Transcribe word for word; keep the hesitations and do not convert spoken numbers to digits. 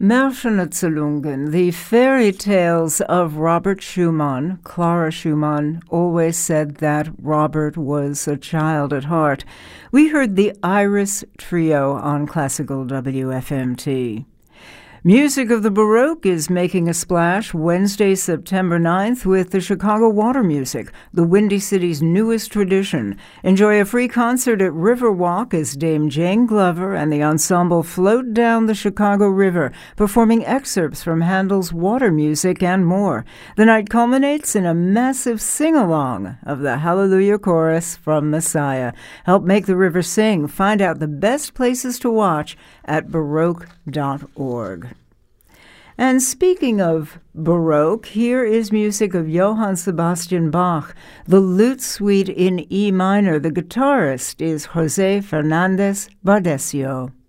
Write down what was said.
Märchenerzählungen, the fairy tales of Robert Schumann. Clara Schumann always said that Robert was a child at heart. We heard the Iris Trio on Classical W F M T. Music of the Baroque is making a splash Wednesday, September ninth with the Chicago Water Music, the Windy City's newest tradition. Enjoy a free concert at Riverwalk as Dame Jane Glover and the ensemble float down the Chicago River, performing excerpts from Handel's Water Music and more. The night culminates in a massive sing-along of the Hallelujah Chorus from Messiah. Help make the river sing. Find out the best places to watch at baroque dot org. And speaking of Baroque, here is music of Johann Sebastian Bach, the Lute Suite in E minor. The guitarist is José Fernández Bardesio.